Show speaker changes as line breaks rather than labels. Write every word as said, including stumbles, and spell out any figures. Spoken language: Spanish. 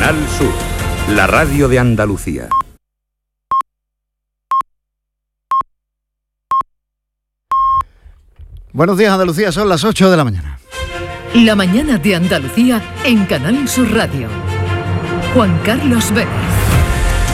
Canal Sur, la radio de Andalucía.
Buenos días, Andalucía, son las ocho de la mañana.
La mañana de Andalucía en Canal Sur Radio. Juan Carlos Vélez.